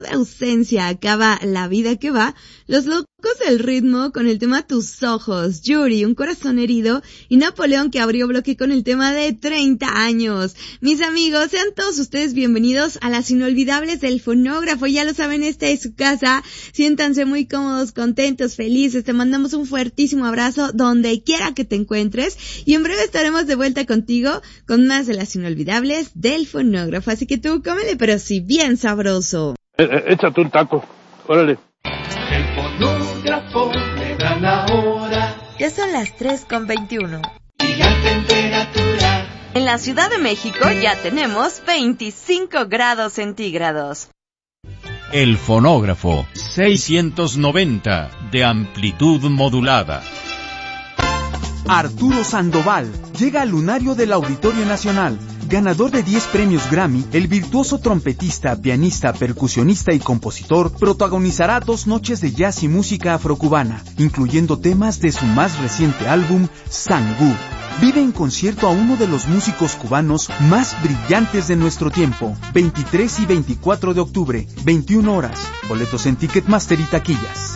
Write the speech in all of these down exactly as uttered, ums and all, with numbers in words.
ausencia acaba la vida que va, Los Locos del Ritmo con el tema Tus Ojos, Yuri, Un Corazón Herido y Napoleón, que abrió bloque con el tema de treinta años. Mis amigos, sean todos ustedes bienvenidos a las inolvidables del fonógrafo. Ya lo saben, esta es su casa. Siéntanse muy cómodos, contentos, felices. Te mandamos un fuertísimo abrazo donde quiera que te encuentres y en breve estaremos de vuelta contigo con más de las inolvidables del fonógrafo. Así que tú cómele, pero sí bien sabroso. Eh, eh, échate un taco, órale. El fonógrafo le da la hora. Ya son las tres con veintiuno. Y la temperatura. En la Ciudad de México ya tenemos veinticinco grados centígrados. El fonógrafo seiscientos noventa de amplitud modulada. Arturo Sandoval llega al lunario del Auditorio Nacional. Ganador de diez premios Grammy, el virtuoso trompetista, pianista, percusionista y compositor protagonizará dos noches de jazz y música afrocubana, incluyendo temas de su más reciente álbum, Sangú. Vive en concierto a uno de los músicos cubanos más brillantes de nuestro tiempo. veintitrés y veinticuatro de octubre, veintiuna horas. Boletos en Ticketmaster y taquillas.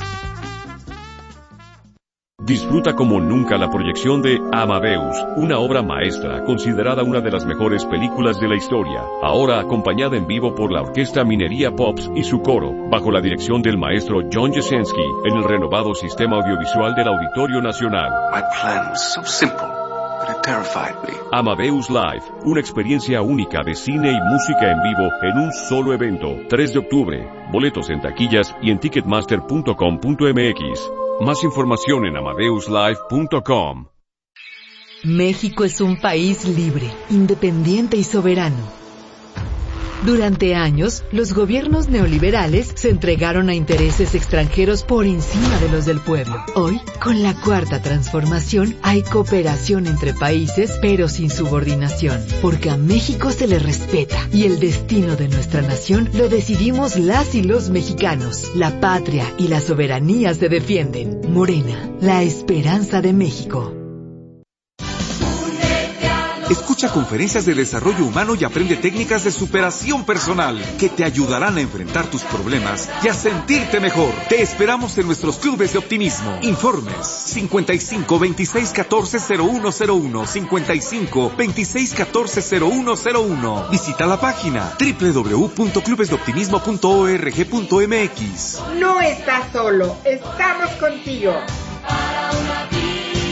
Disfruta como nunca la proyección de Amadeus, una obra maestra, considerada una de las mejores películas de la historia, ahora acompañada en vivo por la Orquesta Minería Pops y su coro, bajo la dirección del maestro John Jasinski, en el renovado sistema audiovisual del Auditorio Nacional. My plan was so simple, but it terrified me. Amadeus Live, una experiencia única de cine y música en vivo en un solo evento, tres de octubre, boletos en taquillas y en ticketmaster punto com punto m x. Más información en amadeus live punto com. México es un país libre, independiente y soberano. Durante años, los gobiernos neoliberales se entregaron a intereses extranjeros por encima de los del pueblo. Hoy, con la Cuarta Transformación, hay cooperación entre países, pero sin subordinación, porque a México se le respeta y el destino de nuestra nación lo decidimos las y los mexicanos. La patria y la soberanía se defienden. Morena, la esperanza de México. Escucha conferencias de desarrollo humano y aprende técnicas de superación personal que te ayudarán a enfrentar tus problemas y a sentirte mejor. Te esperamos en nuestros clubes de optimismo. Informes cincuenta y cinco, veintiséis, catorce, cero uno cero uno, cincuenta y cinco, veintiséis, catorce, cero uno cero uno. Visita la página doble u doble u doble u punto clubes de optimismo punto org punto m x. No estás solo, estamos contigo. Para una vida.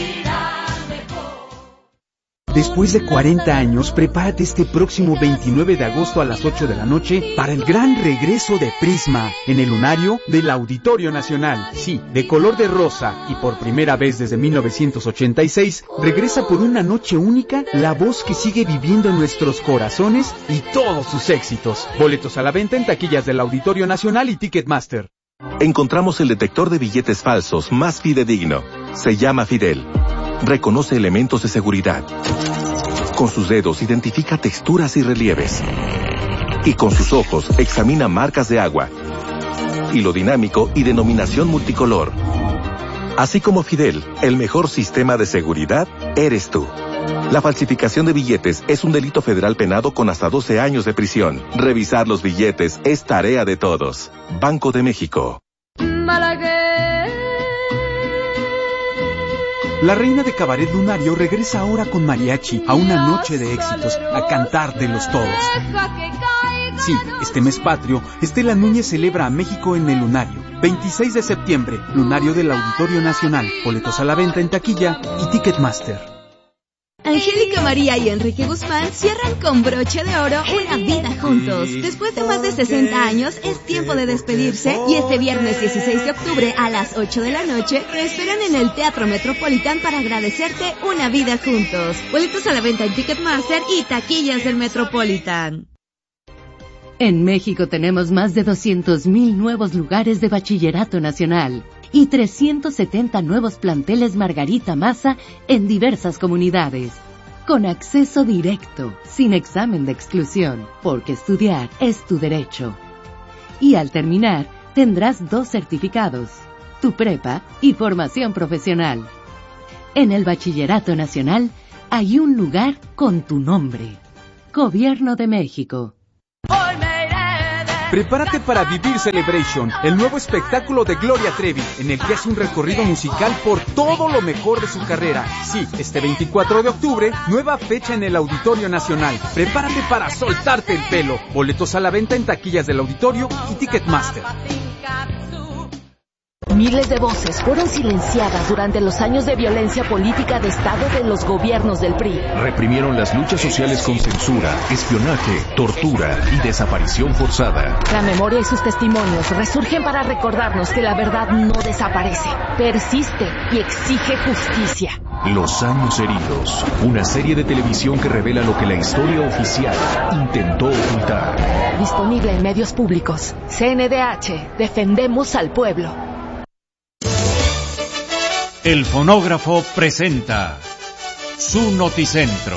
Después de cuarenta años, prepárate este próximo veintinueve de agosto a las ocho de la noche para el gran regreso de Prisma en el lunario del Auditorio Nacional. Sí, de color de rosa y por primera vez desde mil novecientos ochenta y seis, regresa por una noche única la voz que sigue viviendo en nuestros corazones y todos sus éxitos. Boletos a la venta en taquillas del Auditorio Nacional y Ticketmaster. Encontramos el detector de billetes falsos más fidedigno. Se llama Fidel. Reconoce elementos de seguridad. Con sus dedos identifica texturas y relieves. Y con sus ojos examina marcas de agua. Hilo dinámico y denominación multicolor. Así como Fidel, el mejor sistema de seguridad eres tú. La falsificación de billetes es un delito federal penado con hasta doce años de prisión. Revisar los billetes es tarea de todos. Banco de México. La reina de Cabaret Lunario regresa ahora con mariachi a una noche de éxitos, a cantártelos todos. Sí, este mes patrio, Estela Núñez celebra a México en el Lunario. veintiséis de septiembre, Lunario del Auditorio Nacional. Boletos a la venta en taquilla y Ticketmaster. Angélica María y Enrique Guzmán cierran con broche de oro una vida juntos. Después de más de sesenta años, es tiempo de despedirse y este viernes dieciséis de octubre a las ocho de la noche te esperan en el Teatro Metropolitan para agradecerte una vida juntos. Boletos a la venta en Ticketmaster y taquillas del Metropolitan. En México tenemos más de doscientos mil nuevos lugares de bachillerato nacional y trescientos setenta nuevos planteles Margarita Maza en diversas comunidades. Con acceso directo, sin examen de exclusión, porque estudiar es tu derecho. Y al terminar, tendrás dos certificados, tu prepa y formación profesional. En el Bachillerato Nacional hay un lugar con tu nombre. Gobierno de México. Hoy me iré de Prepárate para vivir Celebration, el nuevo espectáculo de Gloria Trevi, en el que hace un recorrido musical por todo lo mejor de su carrera. Sí, este veinticuatro de octubre, nueva fecha en el Auditorio Nacional. Prepárate para soltarte el pelo. Boletos a la venta en taquillas del auditorio y Ticketmaster. Miles de voces fueron silenciadas durante los años de violencia política de Estado de los gobiernos del P R I. Reprimieron las luchas sociales con censura, espionaje, tortura y desaparición forzada. La memoria y sus testimonios resurgen para recordarnos que la verdad no desaparece, persiste y exige justicia. Los años heridos, una serie de televisión que revela lo que la historia oficial intentó ocultar. Disponible en medios públicos. C N D H, defendemos al pueblo. El fonógrafo presenta su noticentro.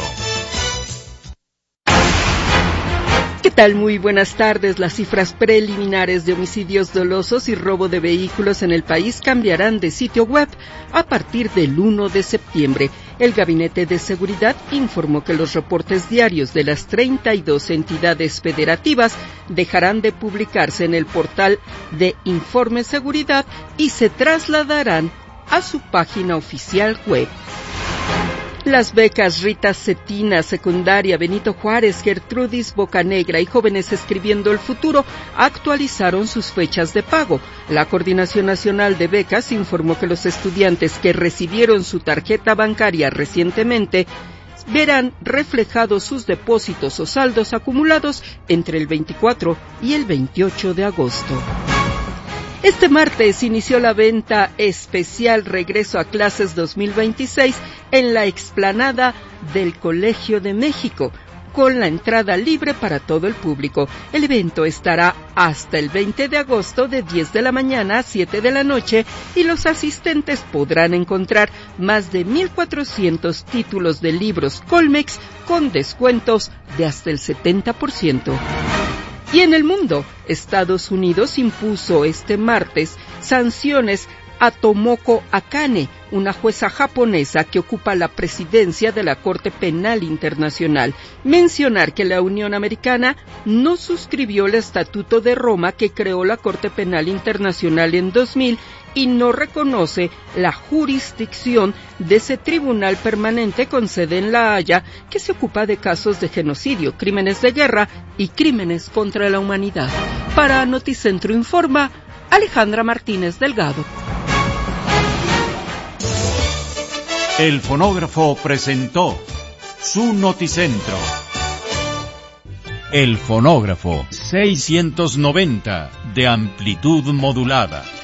¿Qué tal? Muy buenas tardes. Las cifras preliminares de homicidios dolosos y robo de vehículos en el país cambiarán de sitio web a partir del uno de septiembre. El Gabinete de Seguridad informó que los reportes diarios de las treinta y dos entidades federativas dejarán de publicarse en el portal de Informe Seguridad y se trasladarán a su página oficial web. Las becas Rita Cetina, Secundaria Benito Juárez, Gertrudis Bocanegra y Jóvenes Escribiendo el Futuro actualizaron sus fechas de pago. La Coordinación Nacional de Becas informó que los estudiantes que recibieron su tarjeta bancaria recientemente verán reflejados sus depósitos o saldos acumulados entre el veinticuatro y el veintiocho de agosto. Este martes inició la venta especial Regreso a Clases dos mil veintiséis en la explanada del Colegio de México, con la entrada libre para todo el público. El evento estará hasta el veinte de agosto de diez de la mañana a siete de la noche y los asistentes podrán encontrar más de mil cuatrocientos títulos de libros Colmex con descuentos de hasta el setenta por ciento. Y en el mundo, Estados Unidos impuso este martes sanciones a Tomoko Akane, una jueza japonesa que ocupa la presidencia de la Corte Penal Internacional. Mencionar que la Unión Americana no suscribió el Estatuto de Roma que creó la Corte Penal Internacional en dos mil y no reconoce la jurisdicción de ese tribunal permanente con sede en La Haya que se ocupa de casos de genocidio, crímenes de guerra y crímenes contra la humanidad. Para Noticentro informa Alejandra Martínez Delgado. El fonógrafo presentó su noticentro. El fonógrafo seiscientos noventa de amplitud modulada.